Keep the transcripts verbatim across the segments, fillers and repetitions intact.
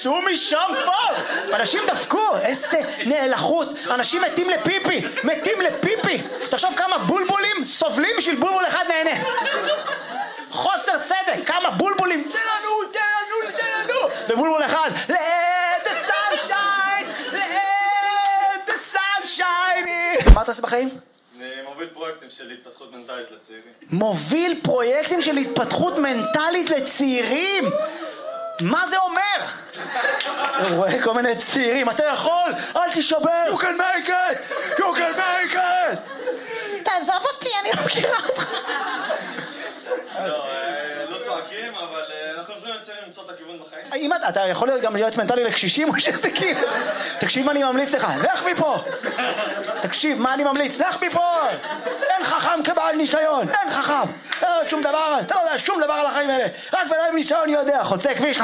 תצאו משם כבר! אנשים דפקו, איזה נאלחות. אנשים מתים לפיפי, מתים לפיפי. תחשוב כמה בולבולים סובלים בשביל בולבול אחד נהנה. חוסר צדק, כמה בולבולים. תן לנו, תן לנו, תן לנו. ובולבול אחד, let the sunshine, let the sunshine. מה אתה עושה בחיים? אני מוביל פרויקטים של התפתחות מנטלית לצעירים. מוביל פרויקטים של התפתחות מנטלית לצעירים? מה זה אומר? אני רואה כל מיני צעירים, אתה יכול, אל תשבר. You can make it, you can make it. תעזוב אותי, אני לא מכירה אותך. לא, לא צועקים, אבל אנחנו עוזרים לצעירים למצוא את הכיוון בחיים. אם אתה יכול גם להיות מנטלי לקשישים או שזה כאילו... תקשיב מה אני ממליץ לך, לך מפה. תקשיב מה אני ממליץ, לך מפה. אין חכם כבעל ניסיון, אין חכם. אתה לא יודע שום דבר, אתה לא יודע שום דבר על החיים האלה. רק בן אדם ניסיון יודע, חוצה כביש.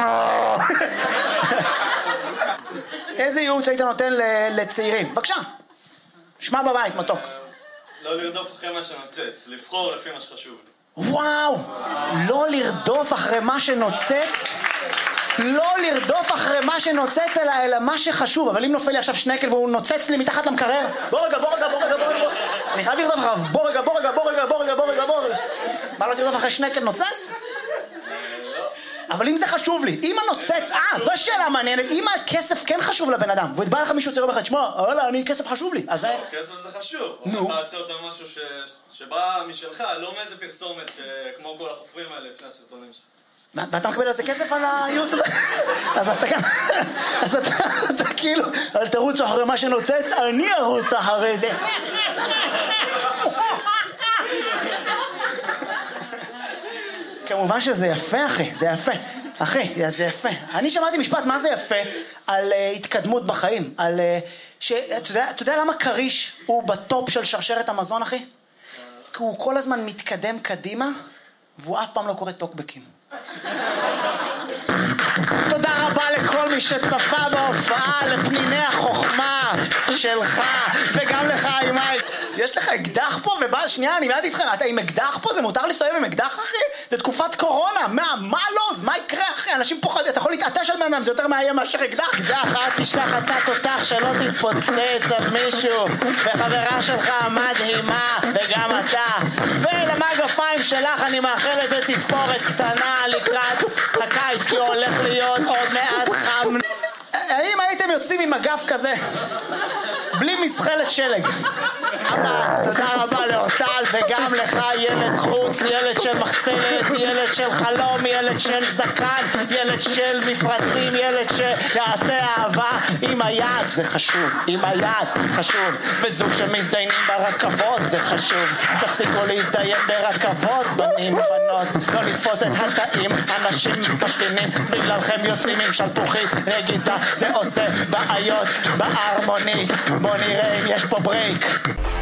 איזה ייעוץ היית נותן לצעירים? בבקשה. שמע בבית, מתוק. לא לרדוף אחרי מה שנוצץ, לבחור לפי מה שחשוב לי. וואו, לא לרדוף אחרי מה שנוצץ, לא לרדוף אחרי מה שנוצץ אלא, אלא מה שחשוב. אבל אם נופל לי עכשיו שנקל והוא נוצץ לי מתחת למקרר, בוא רגע, בוא רגע, בוא רגע, בוא רגע, אני חייב לרדוף אחריו, בוא רגע, בוא רגע, בוא רגע, בוא רגע, בוא רגע, בוא רגע. מה לא תרדוף אחרי שנקל נוצץ? אבל אם זה חשוב לי, אם הנוצץ, אה, זו שאלה מעניינת, אם הכסף כן חשוב לבן אדם, ובא לך מישהו צעיר בחד, שמוע, אבל אני, כסף חשוב לי, אז... כסף זה חשוב, נו. אתה עושה אותם משהו שבא משלך, לא מאיזה פרסומת כמו כל החופרים האלה לפני הסרטונים שלך. ואתה מקבל על זה כסף על הייעוץ הזה? אז אתה גם... אז אתה כאילו, אל תרוץ אחרי מה שנוצץ, אני ארוץ אחרי זה. כמובן שזה יפה, אחי, זה יפה. אחי, זה יפה. אני שמעתי משפט, מה זה יפה? על uh, התקדמות בחיים. על... Uh, ש... אתה יודע, אתה יודע למה קריש הוא בטופ של שרשרת המזון, אחי? כי הוא כל הזמן מתקדם קדימה, והוא אף פעם לא קורא טוקבקים. תודה רבה לכל מי שצפה בהופעה, לפניני החוכמה שלך, וגם לך, אימאי. יש לך אקדח פה, ובא, שנייה, אני מעט איתכם, אתה עם אקדח פה? זה מותר להסתובב עם אקדח, אחי? זה תקופת קורונה, מה, מה לא? אז מה יקרה, אחי? אנשים פוחדים, אתה יכול להתעטש על בן אדם, זה יותר מאיים מאשר אקדח. אקדח, אל תשכח אתה תותח שלא תתפוצץ על מישהו, וחברה שלך מדהימה, וגם אתה. ולמגפיים שלך אני מאחל לזה תספורת קטנה לקראת הקיץ, כי הוא הולך להיות עוד מעט חם. האם הייתם יוצאים עם אגף כזה? בלי מסחלת שלג. אבל תודה רבה לאורטל וגם לך, ילד חוץ, ילד של מחצלת, ילד של חלום, ילד של זקן, ילד של מפרצים, ילד שיעשה אהבה עם היד, זה חשוב, עם היד חשוב, וזוג שמזדיינים ברכבות, זה חשוב, תפסיקו להזדיין ברכבות, בנים ובנות, לא לתפוס את התאים, אנשים משתינים, בגללכם יוצאים עם שלפוחית רגיזה, זה עושה בעיות בהרמונית, בוא נראה אם יש פה ברייק.